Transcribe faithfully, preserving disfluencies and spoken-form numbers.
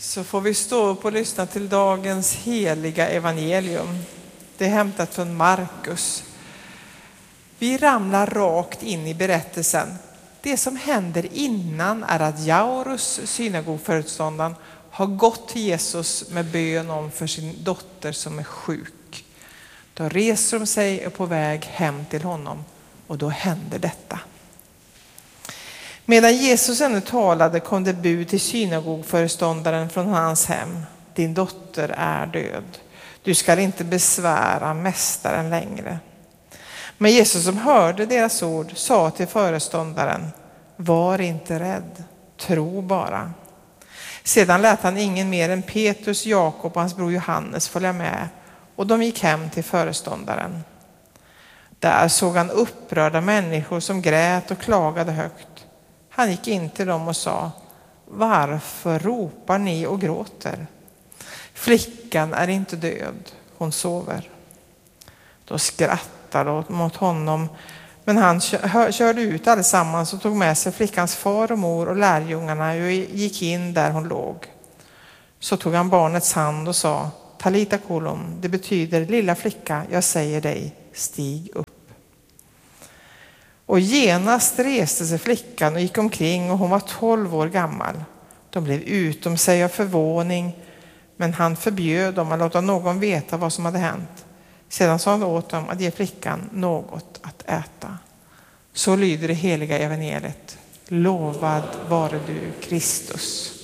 Så får vi stå upp och lyssna till dagens heliga evangelium. Det är hämtat från Markus. Vi ramlar rakt in i berättelsen. Det som händer innan är att Jairus, synagogföreståndaren, har gått till Jesus med bön om för sin dotter som är sjuk. Då reser de sig och är på väg hem till honom, och då händer detta. Medan Jesus ännu talade kom det bud till synagogföreståndaren från hans hem. Din dotter är död. Du ska inte besvära mästaren längre. Men Jesus, som hörde deras ord, sa till föreståndaren: var inte rädd, tro bara. Sedan lät han ingen mer än Petrus, Jakob och hans bror Johannes följa med, och de gick hem till föreståndaren. Där såg han upprörda människor som grät och klagade högt. Han gick in till dem och sa: varför ropar ni och gråter? Flickan är inte död, hon sover. Då skrattade de mot honom, men han körde ut allesammans och tog med sig flickans far och mor och lärjungarna och gick in där hon låg. Så tog han barnets hand och sa: Talita kolum, det betyder lilla flicka, jag säger dig, stig upp. Och genast reste sig flickan och gick omkring, och hon var tolv år gammal. De blev utom sig av förvåning, men han förbjöd dem att låta någon veta vad som hade hänt. Sedan sa han åt dem att ge flickan något att äta. Så lyder det heliga evangeliet. Lovad vare du, Kristus.